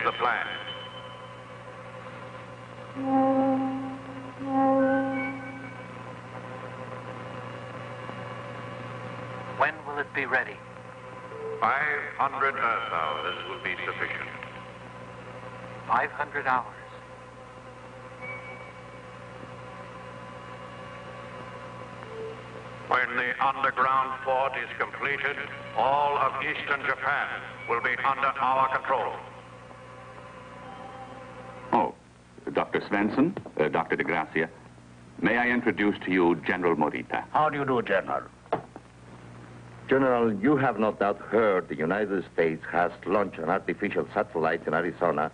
the plan. When will it be ready? 500 Earth hours will be sufficient. 500 hours. When the underground fort is completed, all of eastern Japan will be under our control. Oh, Dr. Svensson, Dr. de Gracia, may I introduce to you General Morita? How do you do, General? General, you have no doubt heard the United States has launched an artificial satellite in Arizona